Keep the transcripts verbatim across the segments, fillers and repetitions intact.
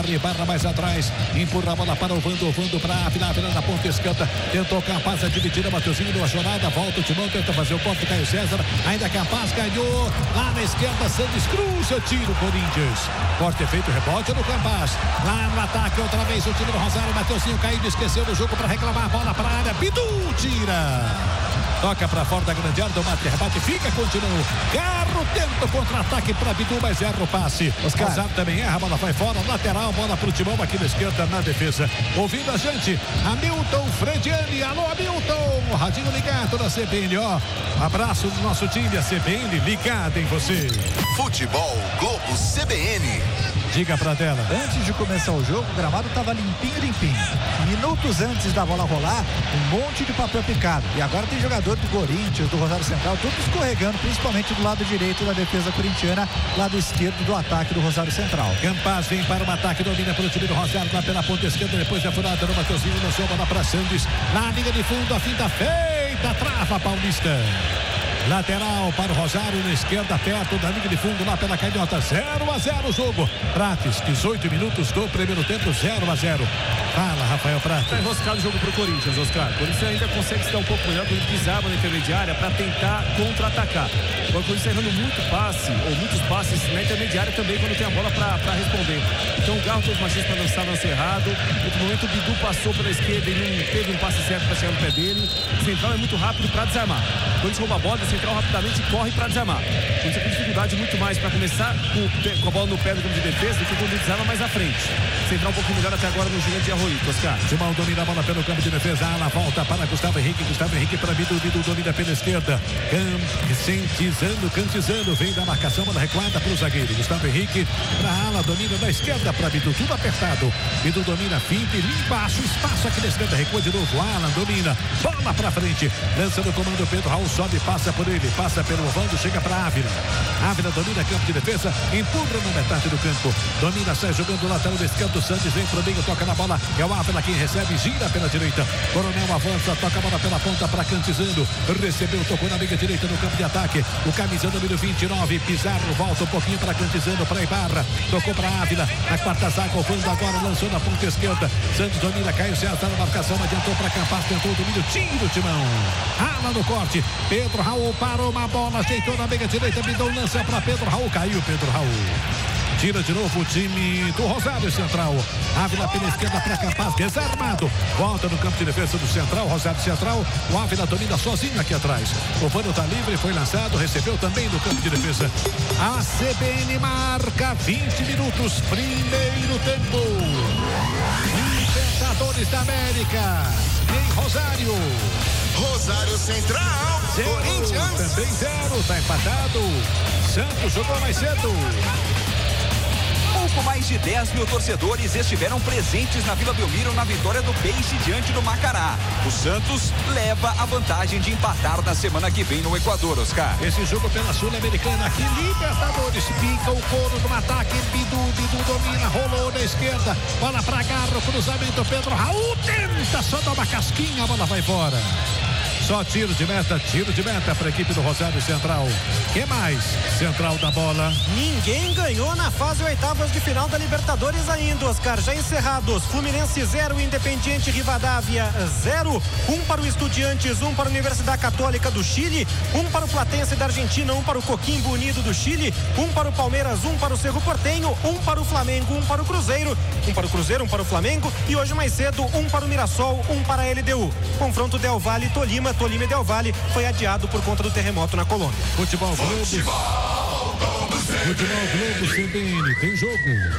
abre, barra mais atrás, empurra a bola para o Vando, o Vando para a Ávila, Ávila na ponta esquerda, tentou capaz de dividir a Mateuzinho numa jornada, volta o Timão, tenta fazer o corte, Caio César, ainda capaz, ganhou, lá na esquerda, Santos cruza, tira o Corinthians, corte feito, rebote no Campaz, lá no ataque, outra vez o time do Rosário, Mateuzinho caindo, esqueceu do jogo para reclamar, a bola para a área, Bidu, tira, toca para fora da grande área, do mate, rebate, fica, continua, Carro tenta o contra-ataque para Bidu, mas erra o passe, Oscar. Rosário também erra, a bola vai fora, lateral, bola pro Timão aqui na esquerda, na defesa, ouvindo a gente, Hamilton Frediani, alô Hamilton, radinho ligado na C B N, ó, abraço do nosso time, a C B N ligada em você. Futebol Globo C B N. Diga pra tela. Antes de começar o jogo, o gramado estava limpinho, limpinho. Minutos antes da bola rolar, um monte de papel picado. E agora tem jogador do Corinthians, do Rosário Central, tudo escorregando, principalmente do lado direito da defesa corintiana, lado esquerdo do ataque do Rosário Central. Campaz vem para o ataque, domina pelo time do Rosário, lá pela ponta esquerda, depois da furada no Mateuzinho, lançou a bola para Santos, na linha de fundo, a finta feita, trava Paulista. Lateral para o Rosário, na esquerda, perto da linha de fundo, lá pela canhota, zero a zero o jogo. Prates, dezoito minutos do primeiro tempo, zero a zero. Fala, Rafael Prates. Está enroscado o jogo para o Corinthians, Oscar. O Corinthians ainda consegue se dar um pouco melhor, porque ele pisava na intermediária para tentar contra-atacar. O Corinthians está errando muito passe, ou muitos passes na intermediária também, quando tem a bola para responder. Então o Garro fez machismo para lançar, lançou errado. No outro momento o Bidu passou pela esquerda e não teve um passe certo para chegar no pé dele. O Central é muito rápido para desarmar. Quando rouba a bola, o Central rapidamente corre para desarmar. A gente tem dificuldade muito mais para começar com, com a bola no pé do campo de defesa do que quando desarma mais à frente. O Central um pouco melhor até agora no gigante de Arroio, Oscar. Timão domina a bola pelo campo de defesa, a ala volta para Gustavo Henrique, Gustavo Henrique para Bidu, Bidu domina pela esquerda, cantizando, cantizando, vem da marcação, bola recuada para o zagueiro, Gustavo Henrique para a ala, domina da esquerda para Bidu, tudo apertado, Bidu domina, finta e limpa, acha o espaço aqui na esquerda, recua de novo, Alan domina, bola para frente, lança no comando, Pedro Raul sobe, passa por ele, passa pelo Ovando, chega para Ávila, Ávila domina campo de defesa, empurra na metade do campo, domina, sai jogando o lateral esquerdo, Santos vem pro meio, toca na bola, é o Ávila quem recebe, gira pela direita, Coronel avança, toca a bola pela ponta para Cantizando, recebeu, tocou na liga direita no campo de ataque, o camisa número vinte e nove, Pizarro volta um pouquinho para Cantizando, para Ibarra, tocou para Ávila, a quarta zaga, o Ovando agora lançou na ponta esquerda, Santos domina, Caio César na marcação, adiantou para Campaz, tentou o domínio, tira o Timão, ala no corte, Pedro Raul parou uma bola, ajeitou na liga direita, Bidão lança para Pedro Raul, caiu Pedro Raul. Tira de novo o time do Rosário Central. Ávila pela esquerda para Capaz, desarmado. Volta no campo de defesa do Central, Rosário Central. O Ávila domina sozinho aqui atrás. O Vano está livre, foi lançado, recebeu também no campo de defesa. A C B N marca vinte minutos, primeiro tempo. Libertadores da América, em Rosário. Rosário Central, Zero, Corinthians. Também zero, tá empatado. Santos jogou mais cedo. Pouco mais de dez mil torcedores estiveram presentes na Vila Belmiro na vitória do Peixe diante do Macará. O Santos leva a vantagem de empatar na semana que vem no Equador, Oscar. Esse jogo pela Sul-Americana aqui, Libertadores, pica o couro no ataque, Bidu, Bidu domina, rolou na esquerda, bola pra Garro, cruzamento, Pedro Raul tenta, só dá uma casquinha, a bola vai fora. Só tiro de meta, tiro de meta para a equipe do Rosário Central. Que mais? Central da bola. Ninguém ganhou na fase oitavas de final da Libertadores ainda, Oscar. Já encerrados. Fluminense zero, Independiente Rivadavia zero. Um para o Estudiantes, um para a Universidade Católica do Chile, um para o Platense da Argentina, um para o Coquimbo Unido do Chile, um para o Palmeiras, um para o Cerro Porteño, um para o Flamengo, um para o Cruzeiro, um para o Cruzeiro, um para o Flamengo e hoje mais cedo um para o Mirassol, um para a L D U. Confronto Del Valle e Tolima. Tolima e Del Valle foi adiado por conta do terremoto na Colômbia. Futebol Globo. Futebol Globo C B N. Futebol Globo C B N. Tem jogo.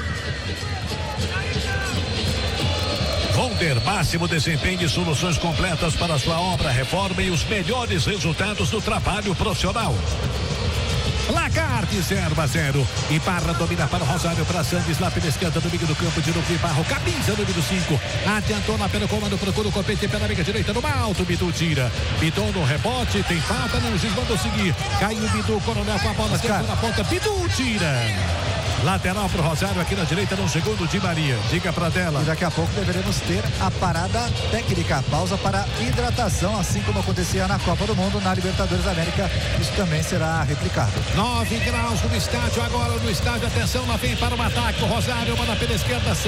Vonder, máximo desempenho e soluções completas para a sua obra, reforma e os melhores resultados do trabalho profissional. Placar de zero a zero. Ibarra domina para o Rosário, para Santos, lá pela esquerda, do meio do campo, de novo Ibarra, camisa número cinco. Adiantou lá pelo comando, procura o compete pela amiga direita, no alto, Bidu tira. Bidu no rebote, tem falta, não, o juiz mandou seguir. Caiu o Bidu, Coronel com a bola, dentro na ponta, Bidu tira. Lateral pro Rosário, aqui na direita, no segundo, Di Maria. Diga pra tela. E daqui a pouco deveremos ter a parada técnica, pausa para hidratação, assim como acontecia na Copa do Mundo, na Libertadores da América. Isso também será replicado. nove graus no estádio, agora no estádio, atenção, lá vem para o ataque. O Rosário, manda pela esquerda.